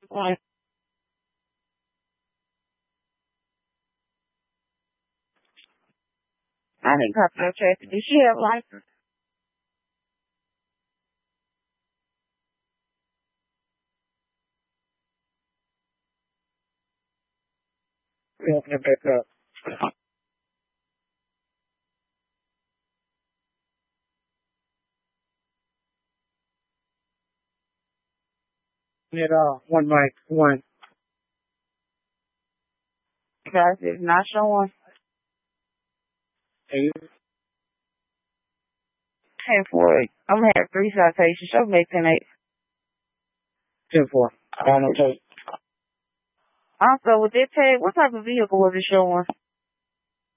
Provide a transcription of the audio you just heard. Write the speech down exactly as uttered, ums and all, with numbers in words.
One. I didn't copy no traffic. Did she have license? We open it back up. It uh one mic one. Guys, it's not showing. Eight. Ten four. I'm gonna have three citations. Show me ten eight. Ten four. I don't know. Also, with that tag, what type of vehicle was it showing?